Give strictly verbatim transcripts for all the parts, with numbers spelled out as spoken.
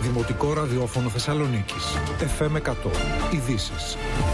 Δημοτικό Ραδιόφωνο Θεσσαλονίκης. εφ εμ εκατό. Ειδήσεις.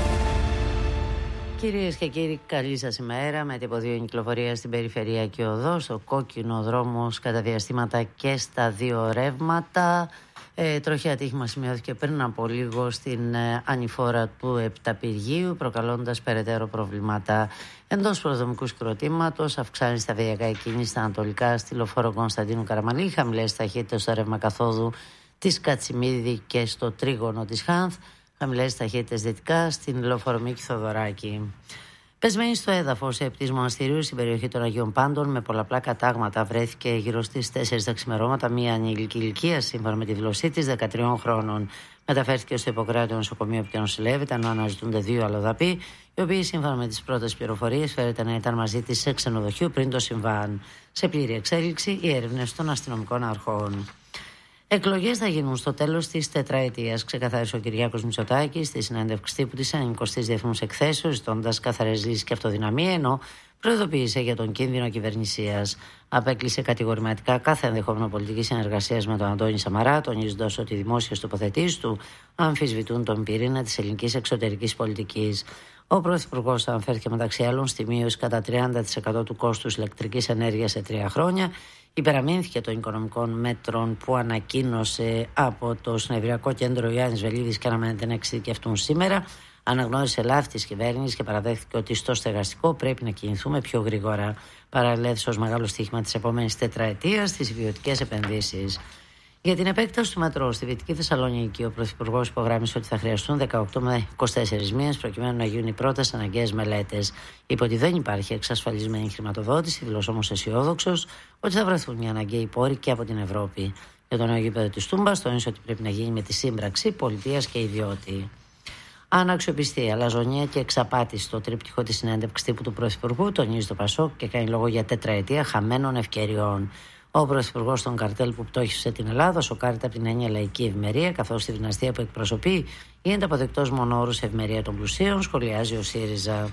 Κυρίες και κύριοι, καλή σας ημέρα. Με τυποδίων κυκλοφορία στην περιφερειακή οδό, στο κόκκινο δρόμος κατά διαστήματα και στα δύο ρεύματα. Ε, τροχαίο ατύχημα σημειώθηκε πριν από λίγο στην ε, ανηφόρα του Επταπηργείου, προκαλώντας περαιτέρω προβλήματα εντός προδρομικού συγκροτήματος. Αυξάνει σταδιακά η κίνηση στα ανατολικά στη λεωφόρο Κωνσταντίνου Καραμανλή, χαμηλές ταχύτητες στο ρεύμα καθόδου της Κατσιμίδη και στο τρίγωνο της Χάνθ, χαμηλές ταχύτητες δυτικά στην λεωφόρο Μίκη Θοδωράκη. Πεσμένη στο έδαφος επί μοναστηρίου στην περιοχή των Αγίων Πάντων με πολλαπλά κατάγματα, βρέθηκε γύρω στις τέσσερις τα ξημερώματα μία ανήλικη ηλικία, σύμφωνα με τη δήλωσή της, δεκατριών χρόνων. Μεταφέρθηκε στο Ιπποκράτειο νοσοκομείο που και νοσηλεύεται, ενώ αναζητούνται δύο αλλοδαποί, οι οποίοι σύμφωνα με τις πρώτες πληροφορίες φέρεται να ήταν μαζί της σε ξενοδοχείο πριν το συμβάν. Σε πλήρη εξέλιξη οι έρευνες των αστυνομικών αρχών. Εκλογές θα γίνουν στο τέλος της τετραετίας, ξεκαθάρισε ο Κυριάκος Μητσοτάκης στη συνέντευξη τύπου της εικοστής Διεθνούς Εκθέσεως, ζητώντας καθαρές λύσεις και αυτοδυναμία, ενώ προειδοποίησε για τον κίνδυνο κυβερνησίας. Απέκλεισε κατηγορηματικά κάθε ενδεχόμενο πολιτικής συνεργασίας με τον Αντώνη Σαμαρά, τονίζοντας ότι οι δημόσιες τοποθετήσεις του αμφισβητούν τον πυρήνα της ελληνικής εξωτερικής πολιτικής. Ο Πρωθυπουργός αναφέρθηκε μεταξύ άλλων στη μείωση κατά τριάντα τοις εκατό του κόστους ηλεκτρικής ενέργειας σε τρία χρόνια. Υπεραμείνθηκε των οικονομικών μέτρων που ανακοίνωσε από το Συνεδριακό Κέντρο Ιωάννης Βελίδης και αναμένεται να εξειδικευτούν σήμερα. Αναγνώρισε λάθη της κυβέρνησης και παραδέχθηκε ότι στο στεγαστικό πρέπει να κινηθούμε πιο γρήγορα. Παράλληλα, έδωσε ως μεγάλο στοίχημα της επόμενης τετραετίας τις ιδιωτικές επενδύσεις. Για την επέκταση του μετρό στη Δυτική Θεσσαλονίκη, ο Πρωθυπουργός υπογράμμισε ότι θα χρειαστούν δεκαοκτώ με είκοσι τέσσερις μήνες προκειμένου να γίνουν οι πρώτες αναγκαίες μελέτες. Είπε ότι δεν υπάρχει εξασφαλισμένη χρηματοδότηση, δήλωσε όμως αισιόδοξος ότι θα βρεθούν οι αναγκαίοι πόροι και από την Ευρώπη. Για το νέο γήπεδο της Τούμπας, τόνισε ότι πρέπει να γίνει με τη σύμπραξη πολιτείας και ιδιώτη. Αναξιοπιστία, λαζονία και εξαπάτηση στο τρίπτυχο της συνέντευξης τύπου του Πρωθυπουργού, τονίζει το Πασόκ και κάνει λόγο για τετραετία χαμένων ευκαιριών. Ο Πρωθυπουργός των καρτέλ που πτώχευσε την Ελλάδα σοκάρεται από την έννοια λαϊκή ευημερία, καθώς τη δυναστεία που εκπροσωπεί γίνεται αποδεκτός μόνο όρους ευημερία των πλουσίων, σχολιάζει ο ΣΥΡΙΖΑ.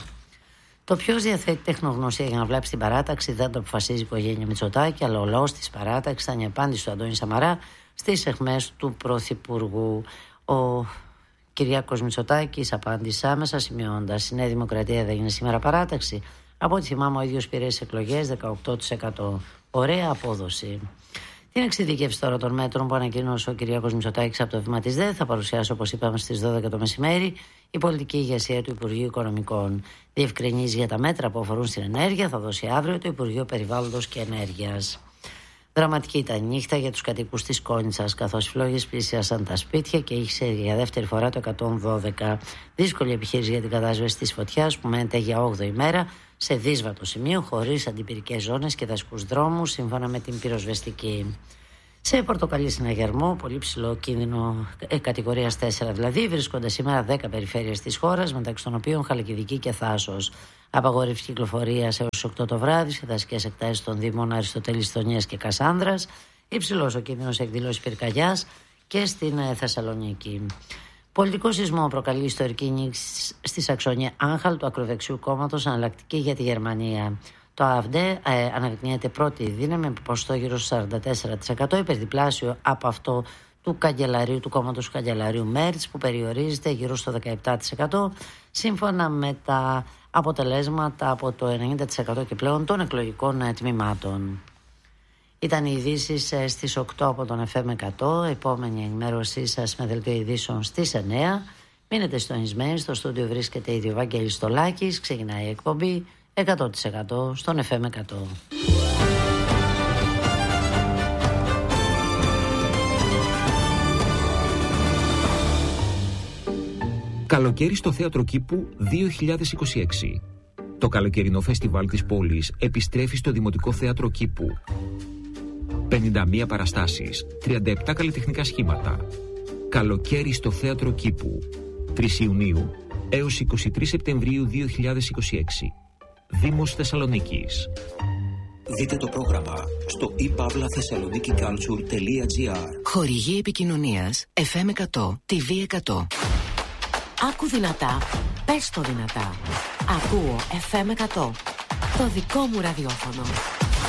Το ποιος διαθέτει τεχνογνωσία για να βλάψει την παράταξη δεν το αποφασίζει η οικογένεια Μητσοτάκη, αλλά ο λαός της παράταξης ήταν η απάντηση του Αντώνη Σαμαρά στις αιχμές του Πρωθυπουργού. Ο Κυριάκος Μητσοτάκης απάντησε άμεσα, σημειώντας: η Νέα Δημοκρατία δεν είναι σήμερα παράταξη. Από ό,τι θυμάμαι, ο ίδιος πήρε στις εκλογές δεκαοκτώ τοις εκατό. Ωραία απόδοση. Την εξειδικεύση τώρα των μέτρων που ανακοίνωσε ο Κυριάκος Μητσοτάκης από το βήμα της ΔΕ θα παρουσιάσει, όπως είπαμε, στις δώδεκα το μεσημέρι η πολιτική ηγεσία του Υπουργείου Οικονομικών. Διευκρινίζει για τα μέτρα που αφορούν στην ενέργεια θα δώσει αύριο το Υπουργείο Περιβάλλοντος και Ενέργειας. Δραματική ήταν η νύχτα για τους κατοίκους της Κόνιτσας, καθώς οι φλόγες πλησίασαν τα σπίτια και είχε για δεύτερη φορά το εκατόν δώδεκα. Δύσκολη επιχείρηση για την κατάσβεση της φωτιάς που μένεται για όγδοη μέρα σε δύσβατο σημείο, χωρίς αντιπυρικές ζώνες και δασικούς δρόμους, σύμφωνα με την πυροσβεστική. Σε πορτοκαλί συναγερμό, πολύ ψηλό κίνδυνο ε, κατηγορίας τέσσερα δηλαδή, βρίσκονται σήμερα δέκα περιφέρειες της χώρας, μεταξύ των οποίων Χαλκιδική και Θάσος. Απαγόρευση κυκλοφορίας έως οκτώ το βράδυ σε δασικές εκτάσεις των Δήμων Αριστοτέλης, Θωνίας και Κασάνδρας. Υψηλός ο κίνδυνος εκδήλωσης πυρκαγιάς και στην ε, Θεσσαλονίκη. Πολιτικό σεισμό προκαλεί ιστορική νίκη στη Σαξονία Άγχαλ του ακροδεξιού κόμματος, αναλλακτική για τη Γερμανία. Το ΑΦΔΕ ε, αναδεικνύεται πρώτη δύναμη με ποσοστό γύρω στο σαράντα τέσσερα τοις εκατό, υπερδιπλάσιο από αυτό του καγκελαρίου, του κόμματος του καγκελαρίου Μέρτς, που περιορίζεται γύρω στο δεκαεπτά τοις εκατό, σύμφωνα με τα αποτελέσματα από το ενενήντα τοις εκατό και πλέον των εκλογικών ε, τμήματων. Ήταν οι ειδήσεις ε, στις οκτώ από τον εφ εμ εκατό. Επόμενη ενημέρωσή σας με δελτίο ειδήσεων στις εννέα. Μείνετε συντονισμένοι. Στο στούντιο βρίσκεται ήδη ο Βαγγέλης Στολάκης. Ξεκινάει η εκπομπή εκατό τοις εκατό στον εφ εμ εκατό. Καλοκαίρι στο Θέατρο Κήπου δύο χιλιάδες είκοσι έξι. Το καλοκαιρινό φεστιβάλ της πόλης επιστρέφει στο Δημοτικό Θέατρο Κήπου. πενήντα μία παραστάσεις, τριάντα επτά καλλιτεχνικά σχήματα. Καλοκαίρι στο Θέατρο Κήπου. τρεις Ιουνίου έως είκοσι τρεις Σεπτεμβρίου δύο χιλιάδες είκοσι έξι. Δήμος Θεσσαλονίκης. Δείτε το πρόγραμμα στο i pavla thessaloniki culture τελεία gr. Χορηγή επικοινωνίας εφ εμ εκατό, τι βι εκατό. Άκου δυνατά, πες το δυνατά. Ακούω εφ εμ εκατό. Το δικό μου ραδιόφωνο.